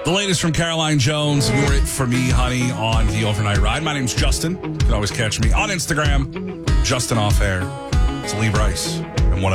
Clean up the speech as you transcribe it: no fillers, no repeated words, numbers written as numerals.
The latest from Caroline Jones. You're it for me, honey, on the overnight ride. My name's Justin. You can always catch me on Instagram, Justin Off Air. It's Lee Bryce and one of